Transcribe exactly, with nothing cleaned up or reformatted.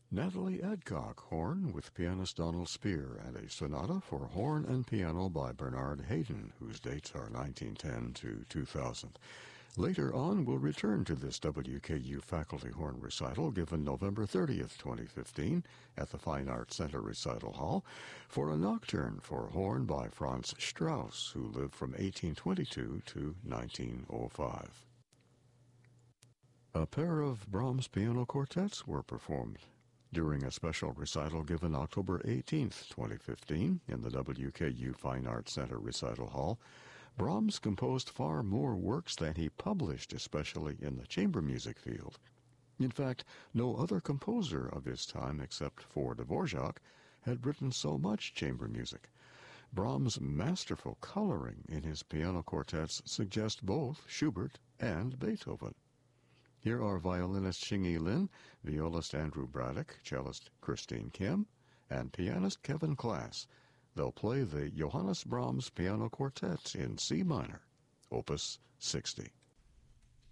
Natalie Adcock, horn with pianist Donald Spear, and a sonata for horn and piano by Bernard Haydn, whose dates are nineteen ten to two thousand. Later on, we'll return to this W K U faculty horn recital given November thirtieth, twenty fifteen, at the Fine Arts Center Recital Hall, for a nocturne for horn by Franz Strauss, who lived from eighteen twenty-two to nineteen oh five. A pair of Brahms piano quartets were performed during a special recital given October eighteenth, twenty fifteen, in the W K U Fine Arts Center Recital Hall. Brahms composed far more works than he published, especially in the chamber music field. In fact, no other composer of his time, except for Dvorak, had written so much chamber music. Brahms' masterful coloring in his piano quartets suggest both Schubert and Beethoven. Here are violinist Xing-Yi Lin, violist Andrew Braddock, cellist Christine Kim, and pianist Kevin Klass. They'll play the Johannes Brahms Piano Quartet in C minor, Opus sixty.